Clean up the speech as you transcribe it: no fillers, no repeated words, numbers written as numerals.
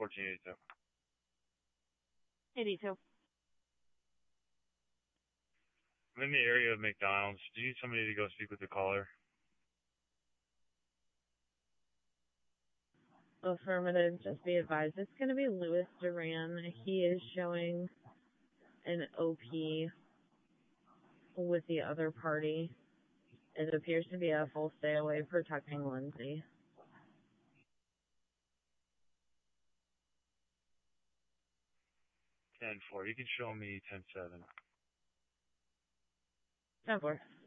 1482. 82. I'm in the area of McDonald's. Do you need somebody to go speak with the caller? Affirmative, just be advised. It's going to be Louis Duran. He is showing an OP with the other party. It appears to be a full stay away protecting Lindsay. 10-4. You can show me 10-7. 10-4.